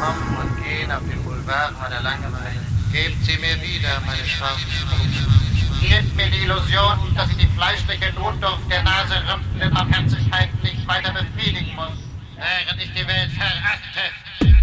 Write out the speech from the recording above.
kommen und gehen auf dem Boulevard meiner Langeweile. Gebt sie mir wieder, meine schwarzen Strümpfe. Hier ist mir die Illusion, dass ich die fleischliche Notdurft der Nase rümpfenden Barmherzigkeit